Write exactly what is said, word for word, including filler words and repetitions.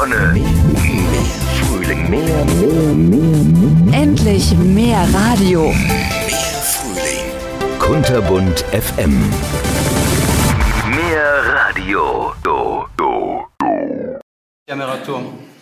Sonne. Mehr Frühling. Mehr, mehr, mehr, mehr. Endlich mehr Radio. Mehr Frühling. Kunterbunt F M. Mehr Radio. Do, do, do. Temperatur.